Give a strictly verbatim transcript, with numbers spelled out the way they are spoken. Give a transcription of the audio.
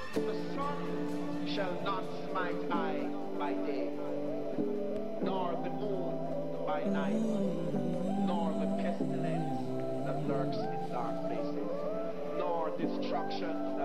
The sun shall not smite I by day, nor the moon by night, nor the pestilence that lurks in dark places, nor destruction